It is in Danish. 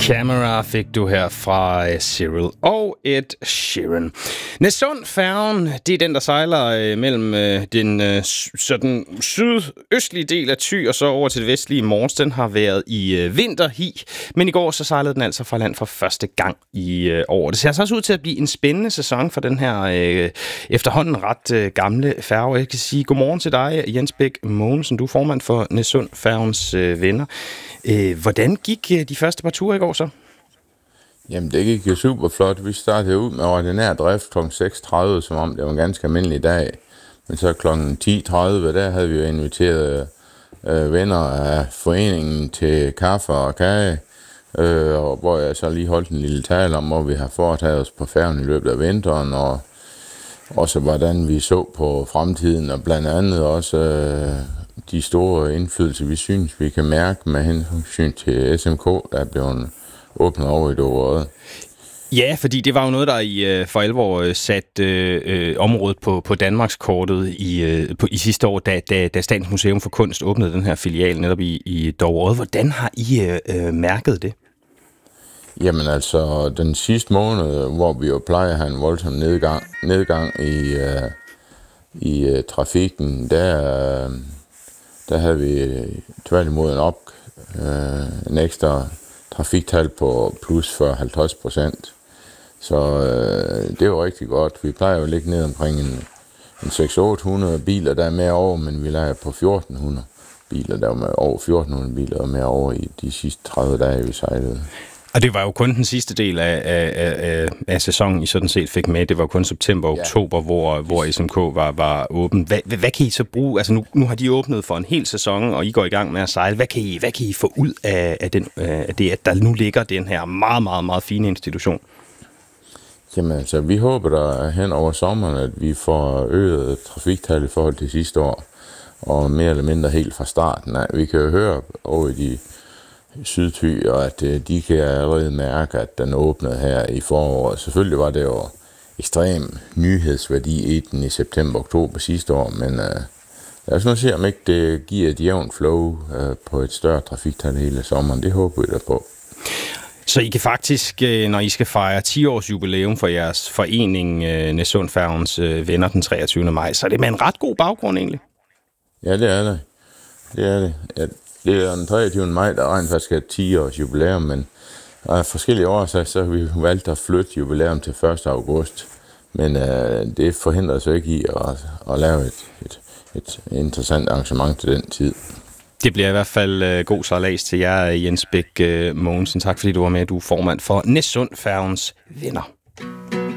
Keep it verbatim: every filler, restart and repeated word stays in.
Camera fik du her fra Cyril og Ed Sheeran. Næssundfærgen, det er den, der sejler mellem den sådan sydøstlige del af Thy og så over til det vestlige Mors. Den har været i vinterhi, men i går så sejlede den altså fra land for første gang i år. Det ser altså også ud til at blive en spændende sæson for den her øh, efterhånden ret øh, gamle færge. Jeg kan sige godmorgen til dig, Jens Bæk Mogensen. Du er formand for Næssundfærgens øh, venner. Øh, hvordan gik øh, de første par ture i går så? Jamen, det gik jo super flot. Vi startede ud med ordinær drift kl. seks tredive, som om det var en ganske almindelig dag. Men så kl. ti tredive, der havde vi jo inviteret øh, venner af foreningen til kaffe og kage, øh, og hvor jeg så lige holdt en lille tale om, hvor vi har foretaget os på færgen i løbet af vinteren, og også hvordan vi så på fremtiden, og blandt andet også øh, de store indflydelser, vi synes, vi kan mærke med hensyn til S M K, der er blevet åbnet over i det året. Ja, fordi det var jo noget, der i for alvor satte øh, området på, på Danmarkskortet i, øh, på, i sidste år, da, da, da Statens Museum for Kunst åbnede den her filial netop i, i Dorgerød. Hvordan har I øh, mærket det? Jamen altså, den sidste måned, hvor vi jo plejer at have en voldsom nedgang, nedgang i, øh, i øh, trafikken, der, øh, der havde vi tværtimod en op, øh, en ekstra trafiktal på plus fyrre til halvtreds procent. Så øh, det var rigtig godt. Vi plejer jo at ligge ned omkring en, en seks hundrede til otte hundrede biler, der er mere over, men vi leger på fjorten hundrede biler, der var med over fjorten hundrede biler, der er mere over i de sidste tredive dage, vi sejlede. Og det var jo kun den sidste del af, af, af, af sæsonen, I sådan set fik med. Det var kun september og oktober, ja. hvor, hvor S M K var, var åben. Hvad, hvad, hvad kan I så bruge? Altså nu, nu har de åbnet for en hel sæson, og I går i gang med at sejle. Hvad kan I, hvad kan I få ud af, af, den, af det, at der nu ligger den her meget, meget, meget fine institution? Jamen altså, vi håber der hen over sommeren, at vi får øget trafiktal i forhold til sidste år, og mere eller mindre helt fra starten. Vi kan jo høre over i de Sydthy, og at de kan allerede mærke, at den åbnede her i foråret. Selvfølgelig var det jo ekstrem nyhedsværdi i den i september-oktober sidste år, men uh, lad os nu se, om ikke det giver et jævnt flow uh, på et større trafiktal hele sommeren. Det håber vi da på. Så I kan faktisk, når I skal fejre ti års jubilæum for jeres forening, Næssundfærgens venner den treogtyvende maj, så er det med en ret god baggrund egentlig? Ja, det er det. Det er det. Ja, det er den treogtyvende maj, der rent faktisk er ti års jubilæum, men af forskellige årsager, så har vi valgt at flytte jubilæum til første august. Men øh, det forhindrer os ikke i at, at lave et, et, et interessant arrangement til den tid. Det bliver i hvert fald øh, god sejlads til jer, Jens Bæk øh, Mogensen. Tak fordi du var med. Du er formand for Næssundfærgens venner.